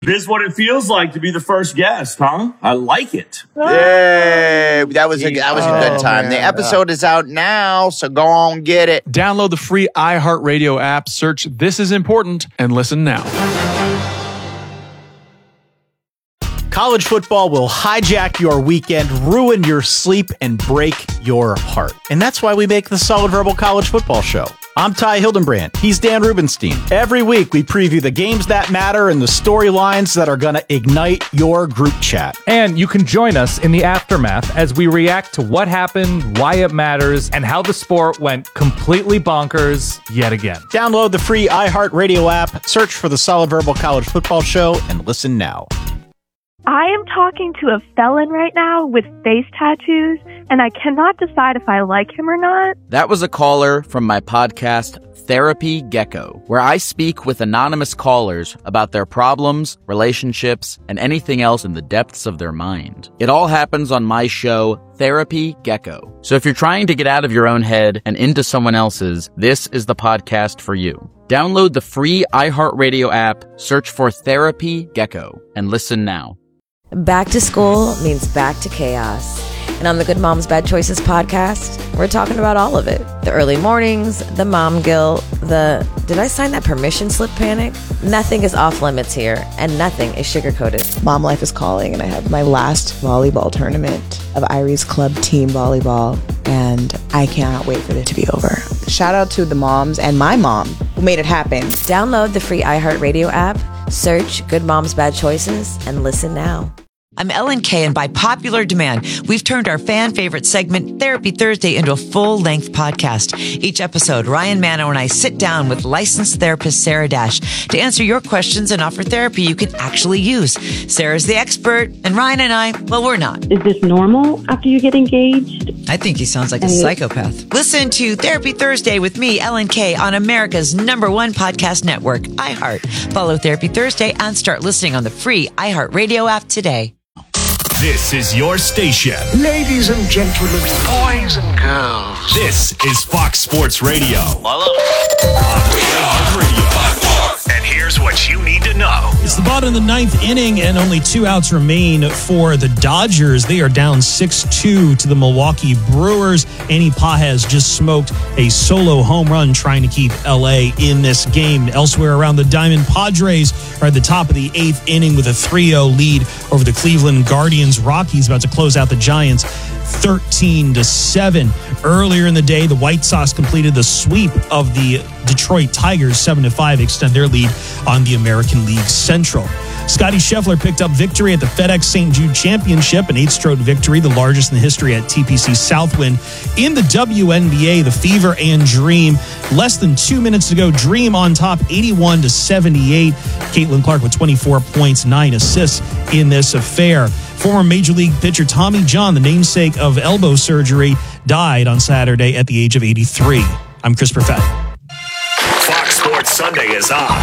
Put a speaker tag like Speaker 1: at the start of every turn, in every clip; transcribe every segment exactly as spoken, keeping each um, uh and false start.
Speaker 1: This is what it feels like to be the first guest, huh? I like it.
Speaker 2: Yay! That was a that was a good time.
Speaker 3: Oh,
Speaker 2: the
Speaker 3: man.
Speaker 2: episode is out now, so go on get it.
Speaker 4: Download the free iHeartRadio app, search This Is Important, and listen now.
Speaker 5: College football will hijack your weekend, ruin your sleep, and break your heart. And that's why we make the Solid Verbal College Football Show. I'm Ty Hildenbrand. He's Dan Rubenstein. Every week, we preview the games that matter and the storylines that are going to ignite your group chat.
Speaker 6: And you can join us in the aftermath as we react to what happened, why it matters, and how the sport went completely bonkers yet again.
Speaker 5: Download the free iHeartRadio app, search for the Solid Verbal College Football Show, and listen now.
Speaker 7: I am talking to a felon right now with face tattoos, and I cannot decide if I like him or not.
Speaker 8: That was a caller from my podcast, Therapy Gecko, where I speak with anonymous callers about their problems, relationships, and anything else in the depths of their mind. It all happens on my show, Therapy Gecko. So if you're trying to get out of your own head and into someone else's, this is the podcast for you. Download the free iHeartRadio app, search for Therapy Gecko, and listen now.
Speaker 9: Back to school means back to chaos. And on the Good Moms Bad Choices podcast, we're talking about all of it. The early mornings, the mom guilt, the did I sign that permission slip panic? Nothing is off limits here, and nothing is sugar-coated.
Speaker 10: Mom life is calling, and I have my last volleyball tournament of Irie's Club team volleyball, and I cannot wait for it to be over. Shout out to the moms and my mom who made it happen.
Speaker 9: Download the free iHeartRadio app, search Good Moms Bad Choices, and listen now.
Speaker 11: I'm Ellen Kay, and by popular demand, we've turned our fan favorite segment, Therapy Thursday, into a full-length podcast. Each episode, Ryan Mano and I sit down with licensed therapist Sarah Dash to answer your questions and offer therapy you can actually use. Sarah's the expert, and Ryan and I, well, we're not.
Speaker 12: Is this normal after you get engaged?
Speaker 11: I think he sounds like a psychopath. Listen to Therapy Thursday with me, Ellen Kay, on America's number one podcast network, iHeart. Follow Therapy Thursday and start listening on the free iHeartRadio app today.
Speaker 13: This is your station.
Speaker 14: Ladies and gentlemen, boys and girls.
Speaker 13: This is Fox Sports Radio.
Speaker 14: Follow.
Speaker 13: And here's what you need to know.
Speaker 15: It's the bottom of the ninth inning, and only two outs remain for the Dodgers. They are down six two to the Milwaukee Brewers. Andy Pages just smoked a solo home run trying to keep L A in this game. Elsewhere around the diamond, Padres are at the top of the eighth inning with a three oh lead over the Cleveland Guardians. Rockies about to close out the Giants thirteen to seven. Earlier in the day, the White Sox completed the sweep of the Detroit Tigers seven to five, extend their lead on the American League Central. Scotty Scheffler picked up victory at the FedEx Saint Jude Championship, an eight-stroke victory, the largest in the history at T P C Southwind. In the W N B A, the Fever and Dream, less than two minutes to go, Dream on top eighty-one to seventy-eight. Caitlin Clark with twenty-four points, nine assists in this affair. Former Major League pitcher Tommy John, the namesake of elbow surgery, died on Saturday at the age of eighty-three. I'm Chris Perfett.
Speaker 13: Fox Sports Sunday is on.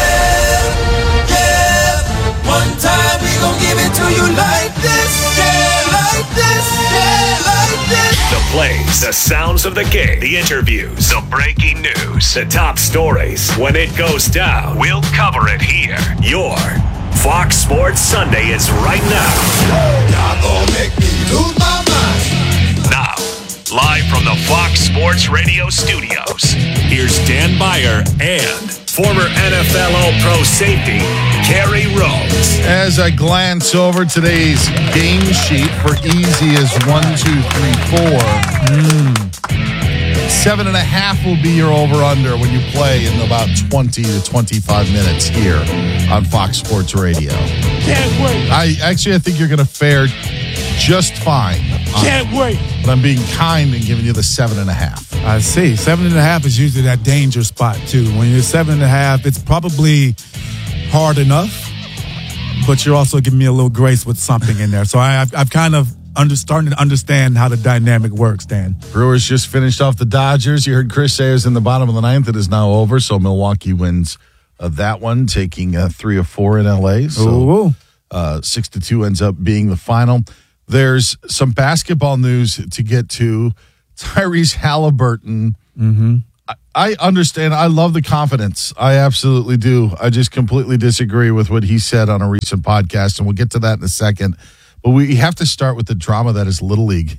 Speaker 14: Yeah, yeah. One time we gon' give it to you like this. Yeah, like this. Yeah, like this.
Speaker 13: The plays, the sounds of the game, the interviews, the breaking news, the top stories. When it goes down, we'll cover it here. Your Fox Sports Sunday is right now.
Speaker 14: Y'all gon' make me lose my mind.
Speaker 13: Now, live from the Fox Sports Radio studios, here's Dan Beyer and former N F L All-Pro safety, Kerry Rhodes.
Speaker 3: As I glance over today's game sheet for easy as one, two, three, four. Mm. Seven and a half will be your over-under when you play in about twenty to twenty-five minutes here on Fox Sports Radio.
Speaker 14: Can't wait.
Speaker 3: I actually, I think you're going to fare just fine.
Speaker 14: Can't wait.
Speaker 3: But I'm being kind and giving you the seven and a half.
Speaker 16: I see. Seven and a half is usually that danger spot, too. When you're seven and a half, it's probably hard enough, but you're also giving me a little grace with something in there. So I, I've, I've kind of under, starting to understand how the dynamic works, Dan.
Speaker 3: Brewers just finished off the Dodgers. You heard Chris Sayers in the bottom of the ninth. It is now over, so Milwaukee wins uh, that one, taking uh, three or four in L A. So uh, six to two ends up being the final. There's some basketball news to get to. Tyrese Halliburton.
Speaker 16: Mm-hmm.
Speaker 3: I, I understand. I love the confidence. I absolutely do. I just completely disagree with what he said on a recent podcast, and we'll get to that in a second. But we have to start with the drama that is Little League.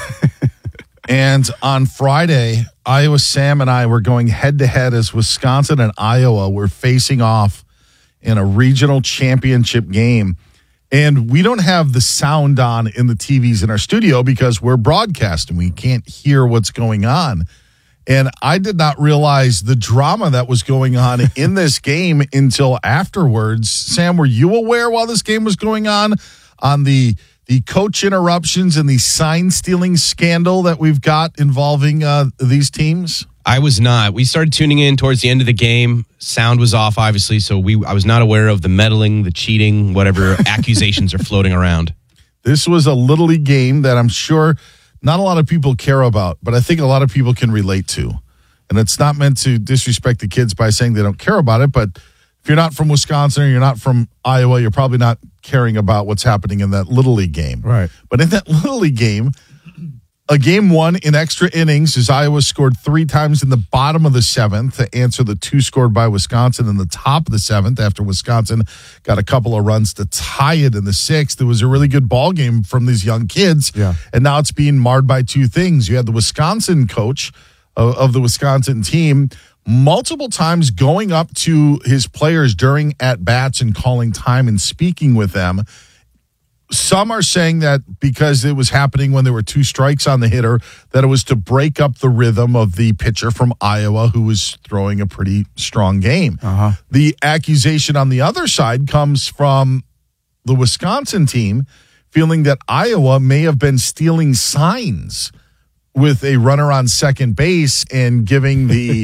Speaker 3: And on Friday, Iowa Sam and I were going head-to-head as Wisconsin and Iowa were facing off in a regional championship game. And we don't have the sound on in the T Vs in our studio because we're broadcasting. We can't hear what's going on. And I did not realize the drama that was going on in this game until afterwards. Sam, were you aware while this game was going on on the the coach interruptions and the sign stealing scandal that we've got involving uh, these teams?
Speaker 17: I was not. We started tuning in towards the end of the game. Sound was off, obviously, so we I was not aware of the meddling, the cheating, whatever accusations are floating around.
Speaker 3: This was a Little League game that I'm sure not a lot of people care about, but I think a lot of people can relate to. And it's not meant to disrespect the kids by saying they don't care about it, but if you're not from Wisconsin or you're not from Iowa, you're probably not caring about what's happening in that Little League game.
Speaker 16: Right.
Speaker 3: But in that Little League game, a game won in extra innings as Iowa scored three times in the bottom of the seventh to answer the two scored by Wisconsin in the top of the seventh after Wisconsin got a couple of runs to tie it in the sixth. It was a really good ball game from these young kids.
Speaker 16: Yeah.
Speaker 3: And now it's being marred by two things. You had the Wisconsin coach of, of the Wisconsin team multiple times going up to his players during at-bats and calling time and speaking with them. Some are saying that because it was happening when there were two strikes on the hitter, that it was to break up the rhythm of the pitcher from Iowa who was throwing a pretty strong game.
Speaker 16: Uh-huh.
Speaker 3: The accusation on the other side comes from the Wisconsin team feeling that Iowa may have been stealing signs with a runner on second base and giving the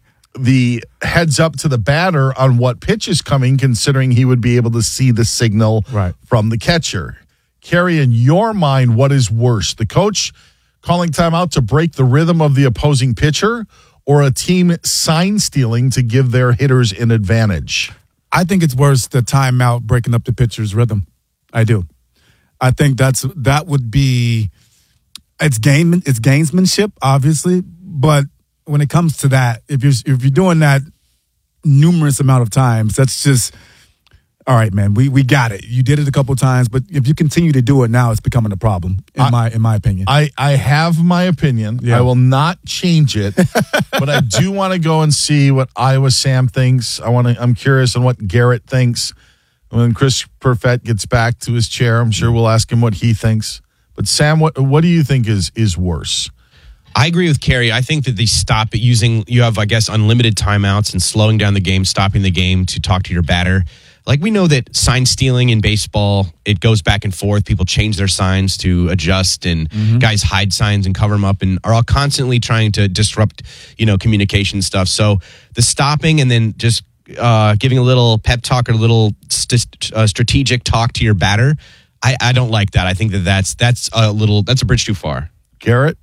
Speaker 3: the heads up to the batter on what pitch is coming, considering he would be able to see the signal
Speaker 16: right.
Speaker 3: from the catcher. Carrie, in your mind, what is worse? The coach calling timeout to break the rhythm of the opposing pitcher, or a team sign stealing to give their hitters an advantage?
Speaker 16: I think it's worse the timeout breaking up the pitcher's rhythm. I do. I think that's that would be it's game it's gamesmanship, obviously, but when it comes to that, if you're if you're doing that numerous amount of times, that's just all right, man. We we got it. You did it a couple of times, but if you continue to do it now, it's becoming a problem. In
Speaker 3: I,
Speaker 16: my in my opinion,
Speaker 3: I I have my opinion.
Speaker 16: Yeah.
Speaker 3: I will not change it, but I do want to go and see what Iowa Sam thinks. I want to. I'm curious on what Garrett thinks. When Chris Perfett gets back to his chair, I'm sure we'll ask him what he thinks. But Sam, what what do you think is is worse?
Speaker 17: I agree with Carrie. I think that they stop it using, you have, I guess, unlimited timeouts and slowing down the game, stopping the game to talk to your batter. Like, we know that sign stealing in baseball, it goes back and forth. People change their signs to adjust, and mm-hmm. guys hide signs and cover them up and are all constantly trying to disrupt, you know, communication stuff. So the stopping and then just uh, giving a little pep talk or a little st- uh, strategic talk to your batter, I, I don't like that. I think that that's, that's a little, that's a bridge too far.
Speaker 3: Garrett?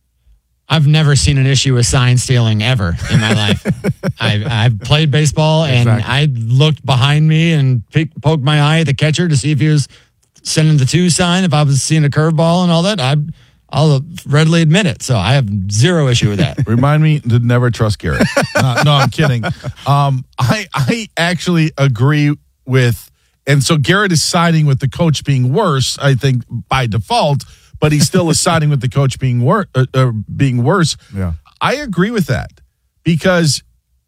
Speaker 18: I've never seen an issue with sign stealing ever in my life. I've, I've played baseball, and exactly. I looked behind me and pick, poked my eye at the catcher to see if he was sending the two sign, if I was seeing a curveball and all that. I, I'll readily admit it. So I have zero issue with that.
Speaker 3: Remind me to never trust Garrett. uh, no, I'm kidding. Um, I I actually agree with, and so Garrett is siding with the coach being worse, I think, by default. But he still is siding with the coach being, wor- uh, uh, being worse.
Speaker 16: Yeah.
Speaker 3: I agree with that because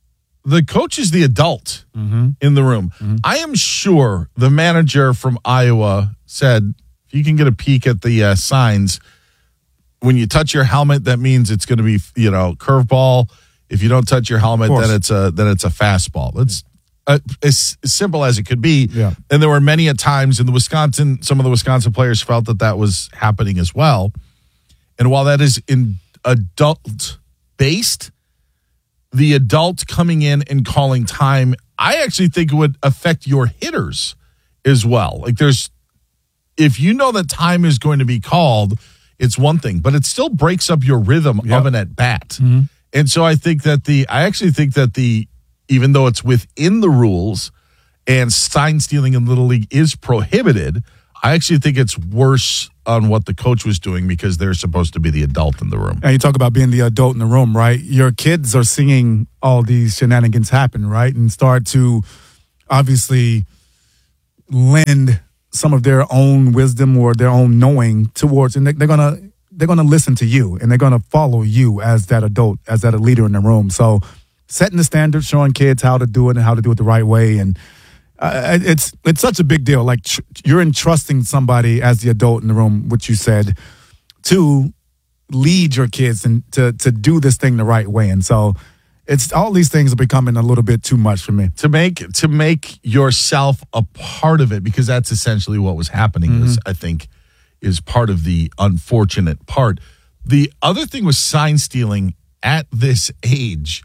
Speaker 3: the coach is the adult
Speaker 16: mm-hmm.
Speaker 3: in the room.
Speaker 16: Mm-hmm.
Speaker 3: I am sure the manager from Iowa said, if you can get a peek at the uh, signs, when you touch your helmet, that means it's going to be, you know, curveball. If you don't touch your helmet, then it's a then it's a fastball. It's Uh, as, as simple as it could be.
Speaker 16: Yeah.
Speaker 3: And there were many a times in the Wisconsin, some of the Wisconsin players felt that that was happening as well. And while that is in adult based, the adult coming in and calling time, I actually think it would affect your hitters as well. Like there's, if you know that time is going to be called, it's one thing, but it still breaks up your rhythm
Speaker 16: yep.
Speaker 3: of an at bat.
Speaker 16: Mm-hmm.
Speaker 3: And so I think that the, I actually think that the, even though it's within the rules and sign stealing in Little League is prohibited, I actually think it's worse on what the coach was doing because they're supposed to be the adult in the room.
Speaker 16: And you talk about being the adult in the room, right? Your kids are seeing all these shenanigans happen, right? And start to obviously lend some of their own wisdom or their own knowing towards, and they're gonna they're gonna listen to you and they're gonna follow you as that adult, as that leader in the room. So setting the standard, showing kids how to do it and how to do it the right way, and uh, it's it's such a big deal. Like tr- you're entrusting somebody as the adult in the room, which you said, to lead your kids and to to do this thing the right way. And so it's all these things are becoming a little bit too much for me.
Speaker 3: To make to make yourself a part of it, because that's essentially what was happening, mm-hmm. is, I think, is part of the unfortunate part. The other thing with sign stealing at this age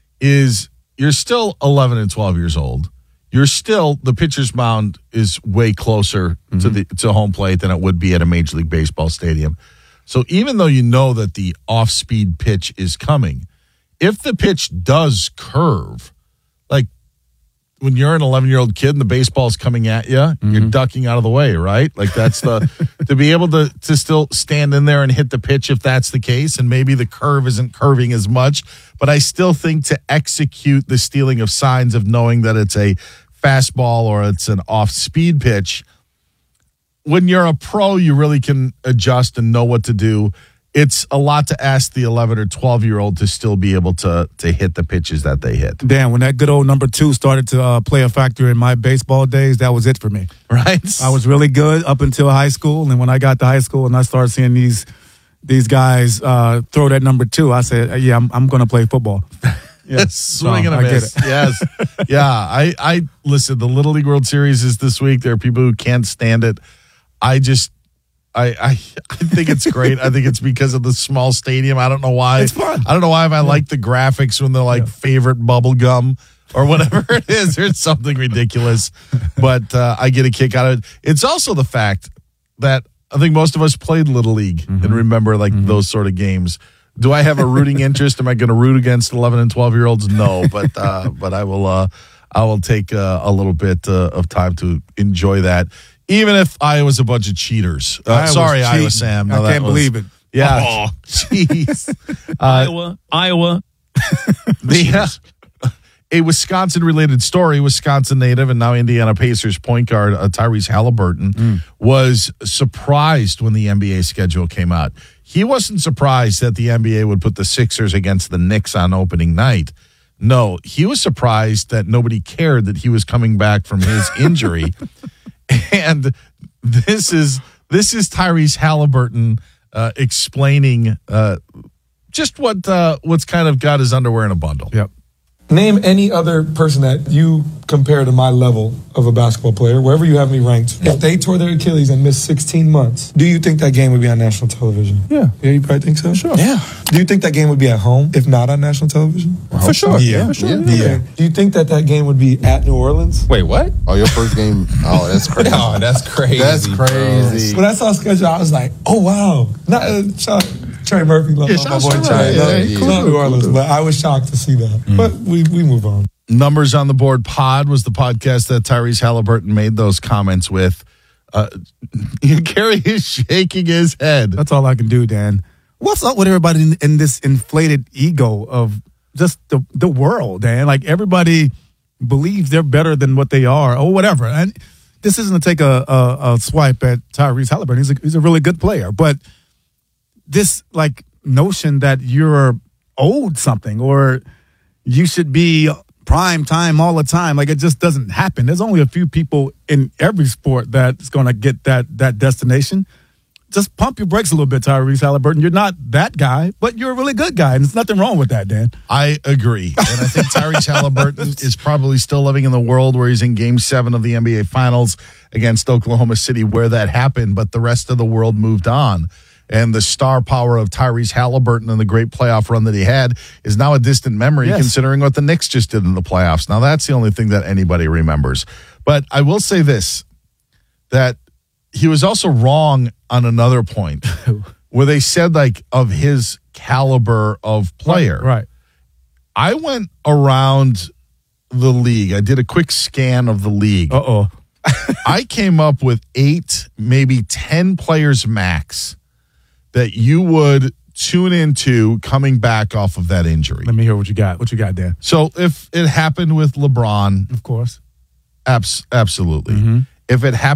Speaker 3: is you're still eleven and twelve years old. You're still, the pitcher's mound is way closer mm-hmm. to the to home plate than it would be at a Major League Baseball stadium. So even though you know that the off-speed pitch is coming, if the pitch does curve, like when you're an eleven-year-old kid and the baseball's coming at you, mm-hmm. you're ducking out of the way, right? Like that's the, to be able to, to still stand in there and hit the pitch if that's the case, and maybe the curve isn't curving as much. But I still think to execute the stealing of signs of knowing that it's a fastball or it's an off-speed pitch, when you're a pro, you really can adjust and know what to do. It's a lot to ask the eleven or twelve-year-old to still be able to to hit the pitches that they hit.
Speaker 16: Dan, when that good old number two started to uh, play a factor in my baseball days, that was it for me.
Speaker 3: Right?
Speaker 16: I was really good up until high school, and when I got to high school and I started seeing these these guys uh, throw that number two, I said, yeah, I'm, I'm going to play football.
Speaker 3: Yeah. Swing and a miss. Yes. Yeah. I, I listen, the Little League World Series is this week. There are people who can't stand it. I just, I, I, I think it's great. I think it's because of the small stadium. I don't know why.
Speaker 16: It's fun.
Speaker 3: I don't know why if I yeah. like the graphics when they're like yeah. favorite bubble gum or whatever it is. There's something ridiculous, but uh, I get a kick out of it. It's also the fact that I think most of us played Little League mm-hmm. and remember like mm-hmm. those sort of games. Do I have a rooting interest? Am I going to root against eleven and twelve year olds? No, but uh, but I will. Uh, I will take uh, a little bit uh, of time to enjoy that, even if I was a bunch of cheaters. Uh, sorry, Iowa Sam.
Speaker 16: No, I can't was, believe it.
Speaker 3: Yeah, jeez.
Speaker 15: Oh. Iowa, Iowa.
Speaker 3: The, uh, a Wisconsin-related story. Wisconsin native and now Indiana Pacers point guard uh, Tyrese Halliburton mm. was surprised when the N B A schedule came out. He wasn't surprised that the N B A would put the Sixers against the Knicks on opening night. No, he was surprised that nobody cared that he was coming back from his injury. And this is this is Tyrese Halliburton uh, explaining uh, just what uh, what's kind of got his underwear in a bundle.
Speaker 16: Yep.
Speaker 19: Name any other person that you compare to my level of a basketball player, wherever you have me ranked. If they tore their Achilles and missed sixteen months, do you think that game would be on national television?
Speaker 16: Yeah.
Speaker 19: Yeah, you probably think so?
Speaker 16: Sure.
Speaker 19: Yeah. Do you think that game would be at home, if not on national television?
Speaker 16: For sure.
Speaker 19: Yeah.
Speaker 16: For sure.
Speaker 19: Yeah. yeah. Okay. Do you think that that game would be at New Orleans?
Speaker 20: Wait, what? Oh, your first game? Oh, that's crazy.
Speaker 19: Oh, that's crazy.
Speaker 20: That's crazy.
Speaker 19: When I saw schedule, I was like, oh, wow. Not uh, shout, Trey Murphy, love
Speaker 3: yeah,
Speaker 19: my boy Trey.
Speaker 3: Yeah,
Speaker 19: yeah, cool, New Orleans, cool. But I was shocked to see that. Mm. But we, we move on.
Speaker 3: Numbers on the Board Pod was the podcast that Tyrese Halliburton made those comments with. Uh, Gary is shaking his head.
Speaker 16: That's all I can do, Dan. What's up with everybody in, in this inflated ego of just the, the world, Dan? Like everybody believes they're better than what they are or whatever. And this isn't to take a, a, a swipe at Tyrese Halliburton. He's a, he's a really good player. But this like notion that you're owed something or you should be prime time all the time, like it just doesn't happen. There's only a few people in every sport that's going to get that that destination. Just pump your brakes a little bit, Tyrese Halliburton. You're not that guy, but you're a really good guy, and there's nothing wrong with that, Dan.
Speaker 3: I agree. And I think Tyrese Halliburton is probably still living in the world where he's in game seven of the N B A Finals against Oklahoma City where that happened, but the rest of the world moved on. And the star power of Tyrese Halliburton and the great playoff run that he had is now a distant memory, yes. considering what the Knicks just did in the playoffs. Now, that's the only thing that anybody remembers. But I will say this, that he was also wrong on another point, where they said, like, of his caliber of player.
Speaker 16: Right.
Speaker 3: I went around the league. I did a quick scan of the league.
Speaker 16: Uh-oh.
Speaker 3: I came up with eight maybe ten players max that you would tune into coming back off of that injury.
Speaker 16: Let me hear what you got. What you got, Dan?
Speaker 3: So if it happened with LeBron,
Speaker 16: of course,
Speaker 3: abs- absolutely. Mm-hmm. If it happened